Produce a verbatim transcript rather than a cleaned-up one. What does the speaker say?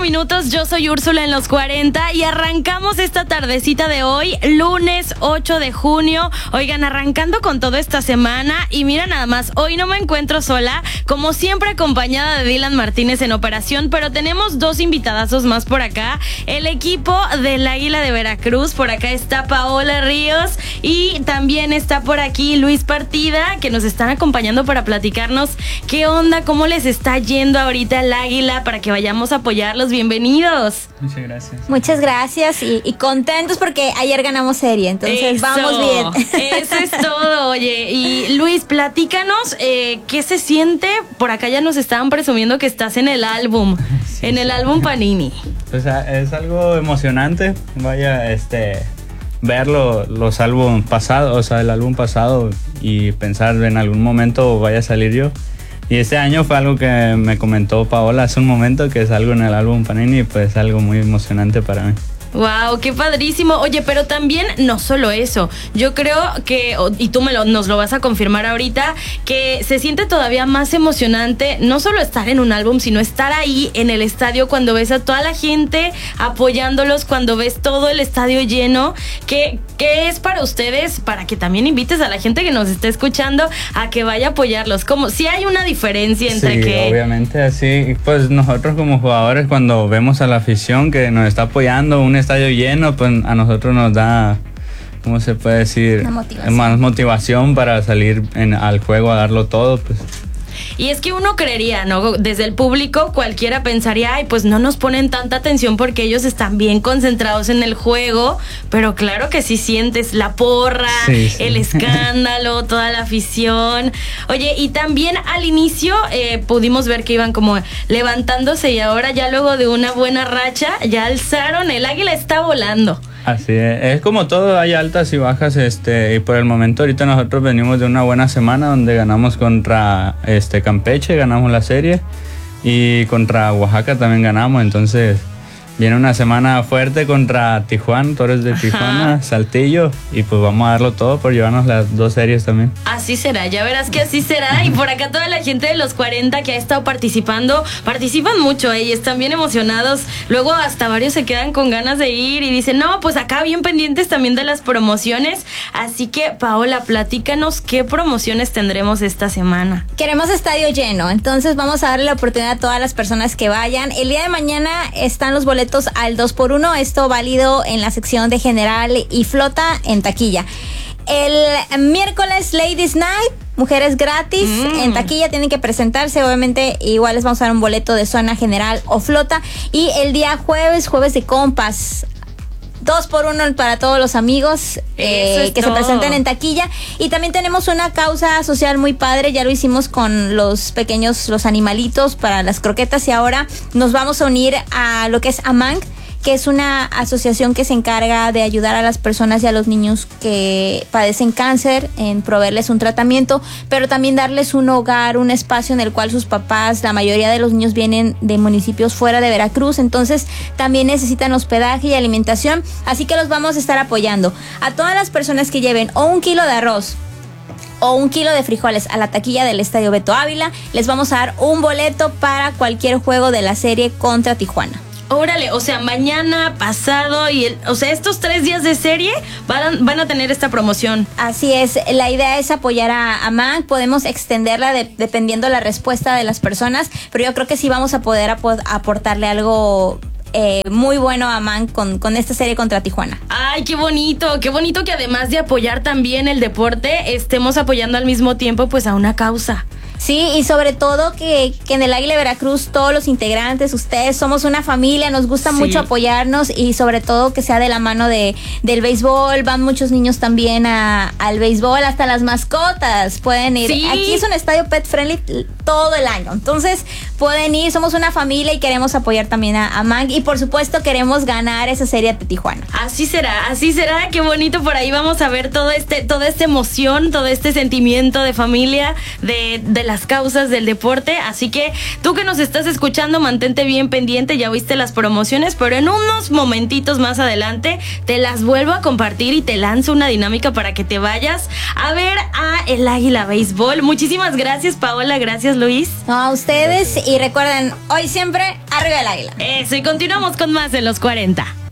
minutos, yo soy Úrsula en los cuarenta y arrancamos esta tardecita de hoy, lunes ocho de junio. Oigan, arrancando con toda esta semana y mira nada más, hoy no me encuentro sola, como siempre acompañada de Dylan Martínez en operación, pero tenemos dos invitadazos más por acá. El equipo del Águila de Veracruz, por acá está Paola Ríos y también está por aquí Luis Partida, que nos están acompañando para platicarnos qué onda, cómo les está yendo ahorita el Águila para que vayamos a apoyarlos. Bienvenidos. Muchas gracias. Muchas gracias y, y contentos porque ayer ganamos serie, entonces Eso, vamos bien. Eso es todo, oye. Y Luis, platícanos eh, qué se siente. Por acá ya nos estaban presumiendo que estás en el álbum, sí, en el sí. álbum Panini. Pues es algo emocionante, vaya, este, ver lo, los álbumes pasados, o sea, el álbum pasado y pensar en algún momento vaya a salir yo. Y este año fue algo que me comentó Paola hace un momento, que es algo en el álbum Panini, pues algo muy emocionante para mí. Wow, qué padrísimo. Oye, pero también no solo eso. Yo creo que, y tú me lo, nos lo vas a confirmar ahorita, que se siente todavía más emocionante no solo estar en un álbum, sino estar ahí en el estadio cuando ves a toda la gente apoyándolos, cuando ves todo el estadio lleno. ¿Qué, qué es para ustedes? Para que también invites a la gente que nos está escuchando a que vaya a apoyarlos. Como si hay una diferencia entre sí, que... obviamente así. Pues nosotros como jugadores, cuando vemos a la afición que nos está apoyando, un estadio lleno, pues a nosotros nos da, ¿cómo se puede decir? Una motivación. Más motivación para salir en, al juego a darlo todo, pues. Y es que uno creería, ¿no? Desde el público cualquiera pensaría, ay, pues no nos ponen tanta atención porque ellos están bien concentrados en el juego, pero claro que sí sientes la porra, sí, sí. el escándalo, toda la afición. Oye, y también al inicio eh, pudimos ver que iban como levantándose y ahora ya luego de una buena racha ya alzaron, el Águila está volando. Así es, es como todo, hay altas y bajas, este, y por el momento ahorita nosotros venimos de una buena semana donde ganamos contra este Campeche, ganamos la serie, y contra Oaxaca también ganamos, entonces viene una semana fuerte contra Tijuana, Toros de Tijuana, Ajá. Saltillo, y pues vamos a darlo todo por llevarnos las dos series también. Así será, ya verás que así será. Y por acá toda la gente de los cuarenta que ha estado participando, participan mucho, ¿eh? Y están bien emocionados. Luego hasta varios se quedan con ganas de ir y dicen, no, pues acá bien pendientes también de las promociones. Así que, Paola, platícanos qué promociones tendremos esta semana. Queremos estadio lleno, entonces vamos a darle la oportunidad a todas las personas que vayan. El día de mañana están los boletos al dos por uno, esto válido en la sección de general y flota en taquilla. El miércoles Ladies Night, mujeres gratis, mm. en taquilla tienen que presentarse, obviamente igual les vamos a dar un boleto de zona general o flota. Y el día jueves, jueves de compas, dos por uno para todos los amigos eh, que todo. se presenten en taquilla. Y también tenemos una causa social muy padre, ya lo hicimos con los pequeños, los animalitos para las croquetas, y ahora nos vamos a unir a lo que es AMANC, que es una asociación que se encarga de ayudar a las personas y a los niños que padecen cáncer, en proveerles un tratamiento, pero también darles un hogar, un espacio en el cual sus papás, la mayoría de los niños vienen de municipios fuera de Veracruz, entonces también necesitan hospedaje y alimentación, así que los vamos a estar apoyando. A todas las personas que lleven o un kilo de arroz o un kilo de frijoles a la taquilla del Estadio Beto Ávila, les vamos a dar un boleto para cualquier juego de la serie contra Tijuana. Órale, o sea, mañana, pasado y el, o sea, estos tres días de serie van, van a tener esta promoción. Así es, la idea es apoyar a, a MANC, podemos extenderla de, dependiendo la respuesta de las personas, pero yo creo que sí vamos a poder ap- aportarle algo eh, muy bueno a MANC con, con esta serie contra Tijuana. Ay, qué bonito, qué bonito que además de apoyar también el deporte, estemos apoyando al mismo tiempo pues a una causa. Sí, y sobre todo que, que en el Águila de Veracruz todos los integrantes, ustedes somos una familia, nos gusta sí. mucho apoyarnos, y sobre todo que sea de la mano de del béisbol. Van muchos niños también a, al béisbol, hasta las mascotas pueden ir. Sí. Aquí es un estadio pet friendly todo el año, entonces pueden ir, somos una familia y queremos apoyar también a, a MANC, y por supuesto queremos ganar esa serie de Tijuana. Así será, así será, qué bonito. Por ahí vamos a ver todo este, toda esta emoción, todo este sentimiento de familia, de, de las causas del deporte. Así que tú que nos estás escuchando, mantente bien pendiente, ya viste las promociones, pero en unos momentitos más adelante te las vuelvo a compartir y te lanzo una dinámica para que te vayas a ver a el Águila Béisbol. Muchísimas gracias, Paola, gracias Luis. No, a ustedes. Y recuerden, hoy siempre, arriba el águila. Eso, y continuamos con más de los cuarenta.